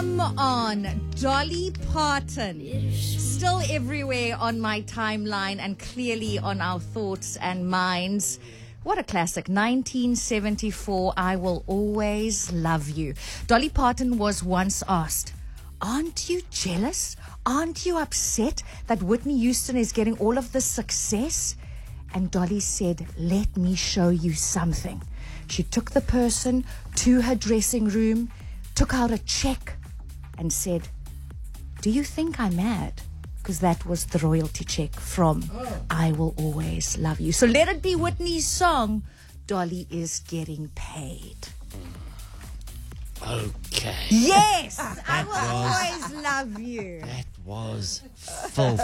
Come on, Dolly Parton. Still everywhere on my timeline and clearly on our thoughts and minds. What a classic. 1974, I Will Always Love You. Dolly Parton was once asked, aren't you jealous? Aren't you upset that Whitney Houston is getting all of this success? And Dolly said, let me show you something. She took the person to her dressing room, took out a check and said, do you think I'm mad? Because that was the royalty check from I Will Always Love You. So let it be Whitney's song, Dolly is getting paid. Okay. Yes, I will always love you. That was full